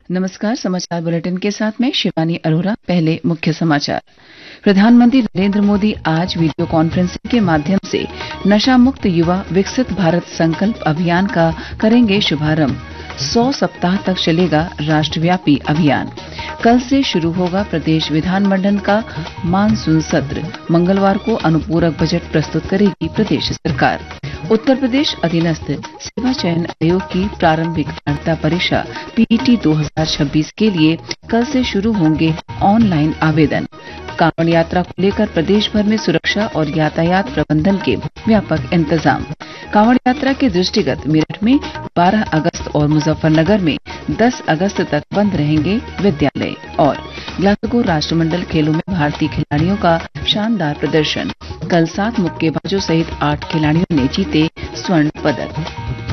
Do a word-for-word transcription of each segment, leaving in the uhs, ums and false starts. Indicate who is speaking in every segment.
Speaker 1: नमस्कार, समाचार बुलेटिन के साथ मैं शिवानी अरोरा। पहले मुख्य समाचार। प्रधानमंत्री नरेंद्र मोदी आज वीडियो कॉन्फ्रेंसिंग के माध्यम से नशा मुक्त युवा विकसित भारत संकल्प अभियान का करेंगे शुभारंभ। सौ सप्ताह तक चलेगा राष्ट्रव्यापी अभियान। कल से शुरू होगा प्रदेश विधानमंडल का मानसून सत्र। मंगलवार को अनुपूरक बजट प्रस्तुत करेगी प्रदेश सरकार। उत्तर प्रदेश अधीनस्थ सेवा चयन आयोग की प्रारंभिक पात्रता परीक्षा पीईटी दो हज़ार छब्बीस के लिए कल से शुरू होंगे ऑनलाइन आवेदन। कांवड़ यात्रा को लेकर प्रदेश भर में सुरक्षा और यातायात प्रबंधन के व्यापक इंतजाम। कांवड़ यात्रा के दृष्टिगत मेरठ में बारह अगस्त और मुजफ्फरनगर में दस अगस्त तक बंद रहेंगे विद्यालय। और ग्लासगो राष्ट्रमंडल खेलों में भारतीय खिलाड़ियों का शानदार प्रदर्शन। कल सात मुक्केबाजों सहित आठ खिलाड़ियों ने जीते स्वर्ण पदक।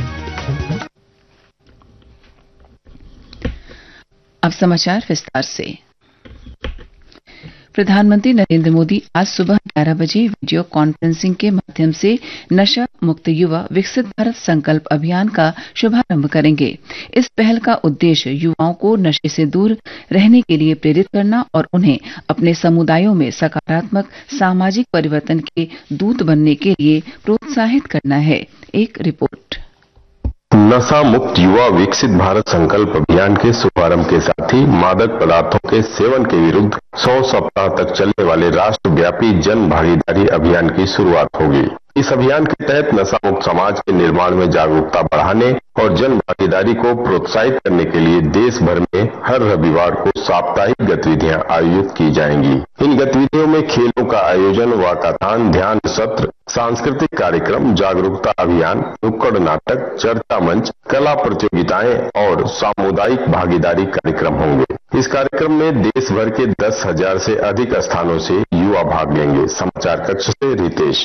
Speaker 1: अब समाचार विस्तार से। प्रधानमंत्री नरेंद्र मोदी आज सुबह ग्यारह बजे वीडियो कॉन्फ्रेंसिंग के माध्यम से नशा मुक्त युवा विकसित भारत संकल्प अभियान का शुभारंभ करेंगे। इस पहल का उद्देश्य युवाओं को नशे से दूर रहने के लिए प्रेरित करना और उन्हें अपने समुदायों में सकारात्मक सामाजिक परिवर्तन के दूत बनने के लिए प्रोत्साहित करना है। एक रिपोर्ट।
Speaker 2: नशा मुक्त युवा विकसित भारत संकल्प अभियान के शुभारंभ के साथ ही मादक पदार्थों के सेवन के विरुद्ध सौ सप्ताह तक चलने वाले राष्ट्रव्यापी जन भागीदारी अभियान की शुरुआत होगी। इस अभियान के तहत नशा मुक्त समाज के निर्माण में जागरूकता बढ़ाने और जन भागीदारी को प्रोत्साहित करने के लिए देश भर में हर रविवार को साप्ताहिक गतिविधियां आयोजित की जाएंगी। इन गतिविधियों में खेलों का आयोजन, वाकाथान, ध्यान सत्र, सांस्कृतिक कार्यक्रम, जागरूकता अभियान, नुक्कड़ नाटक, चर्चा मंच, कला प्रतियोगिताएं और सामुदायिक भागीदारी कार्यक्रम होंगे। इस कार्यक्रम में देश भर के दस हजार से अधिक स्थानों से युवा भाग लेंगे। समाचार कक्ष से रितेश।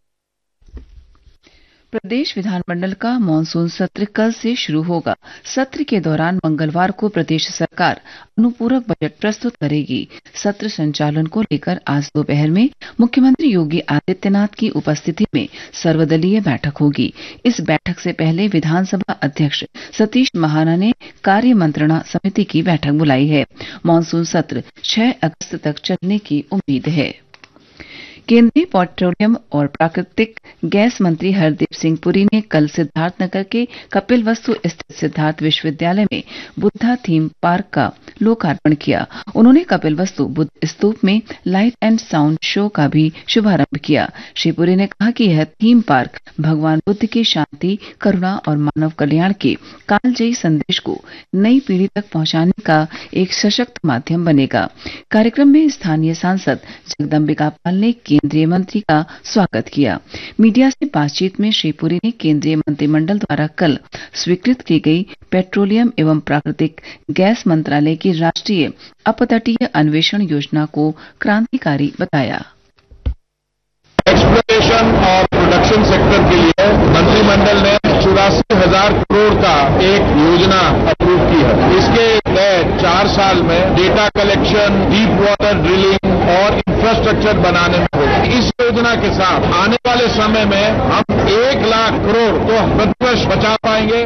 Speaker 1: प्रदेश विधानमंडल का मानसून सत्र कल से शुरू होगा। सत्र के दौरान मंगलवार को प्रदेश सरकार अनुपूरक बजट प्रस्तुत करेगी। सत्र संचालन को लेकर आज दोपहर में मुख्यमंत्री योगी आदित्यनाथ की उपस्थिति में सर्वदलीय बैठक होगी। इस बैठक से पहले विधानसभा अध्यक्ष सतीश महाना ने कार्य मंत्रणा समिति की बैठक बुलाई है। मानसून सत्र छह अगस्त तक चलने की उम्मीद है। केंद्रीय पेट्रोलियम और प्राकृतिक गैस मंत्री हरदीप सिंह पुरी ने कल सिद्धार्थनगर के कपिलवस्तु स्थित सिद्धार्थ विश्वविद्यालय में बुद्धा थीम पार्क का लोकार्पण किया। उन्होंने कपिलवस्तु बुद्ध स्तूप में लाइट एंड साउंड शो का भी शुभारंभ किया। श्री पुरी ने कहा कि यह थीम पार्क भगवान बुद्ध की शांति, करुणा और मानव कल्याण के कालजयी संदेश को नई पीढ़ी तक पहुंचाने का एक सशक्त माध्यम बनेगा। कार्यक्रम में स्थानीय सांसद जगदम्बिका पाल ने केंद्रीय मंत्री का स्वागत किया। मीडिया से बातचीत में श्री पुरी ने केंद्रीय मंत्रिमंडल द्वारा कल स्वीकृत की गई पेट्रोलियम एवं प्राकृतिक गैस मंत्रालय की राष्ट्रीय अपतटीय अन्वेषण योजना को क्रांतिकारी बताया।
Speaker 3: एक्सप्लोरेशन और प्रोडक्शन सेक्टर के लिए मंत्रिमंडल ने चौरासी हजार करोड़ का एक योजना अप्रूव की है। इसके तहत चार साल में data collection, deep water drilling और इंफ्रास्ट्रक्चर बनाने में होगा। इस योजना के साथ आने वाले समय में हम एक लाख करोड़ तो प्रतिवर्ष बचा पाएंगे।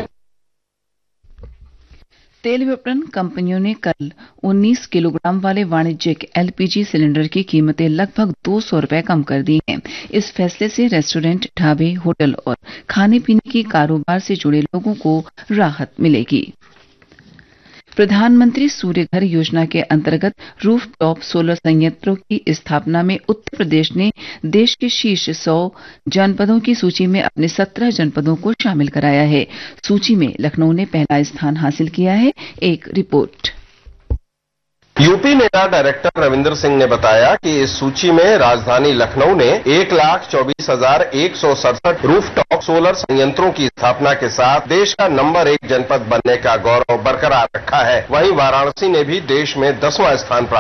Speaker 1: तेल विपणन कंपनियों ने कल उन्नीस किलोग्राम वाले वाणिज्यिक एलपीजी सिलेंडर की कीमतें लगभग दो सौ रुपए कम कर दी हैं। इस फैसले से रेस्टोरेंट, ढाबे, होटल और खाने पीने की कारोबार से जुड़े लोगों को राहत मिलेगी। प्रधानमंत्री सूर्य घर योजना के अंतर्गत रूफ टॉप सोलर संयंत्रों की स्थापना में उत्तर प्रदेश ने देश के शीर्ष सौ जनपदों की सूची में अपने सत्रह जनपदों को शामिल कराया है। सूची में लखनऊ ने पहला स्थान हासिल किया है। एक रिपोर्ट।
Speaker 4: यूपी नेता डायरेक्टर रविंदर सिंह ने बताया कि इस सूची में राजधानी लखनऊ ने एक लाख चौबीस हजार एक सौ सड़सठ रूफटॉप सोलर संयंत्रों की स्थापना के साथ देश का नंबर एक जनपद बनने का गौरव बरकरार रखा है। वहीं वाराणसी ने भी देश में दसवां स्थान प्राप्त